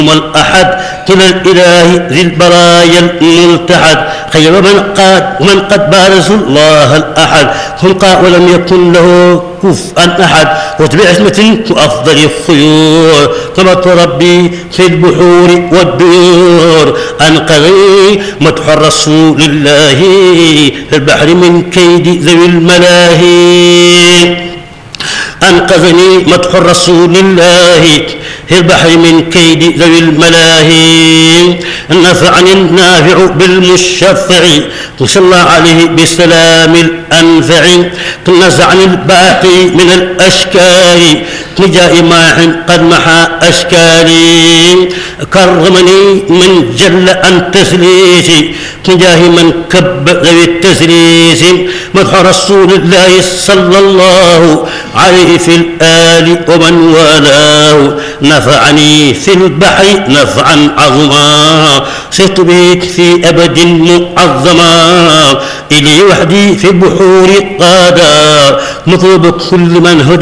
الأحد كلا الإله ذي البرايا الملتحد خير من قد بارز الله الأحد خلقا ولم يكن له كفءا أحد وبعزمة كأفضل الخيور طلبت ربي في البحور والديور أنقذني مدح رسول الله في البحر من كيد ذوي الملاهي أنقذني مدح رسول الله في البحر من كيد ذوي الملاهي نفعني النافع بالمشفع صلى عليه بسلام الأنفع نزعني الباقي من الأشكال نجاء ماح قد محى أشكالي كرمني من جل عن تسليسي نجاه من كب ذوي التسليس مدح رسول الله صلى الله عليه في الآل ومن والاه نفعني في البحر نفعا عظما صرت به في أبد معظما إلي وحدي في البحور قادا مطلب كل من هدى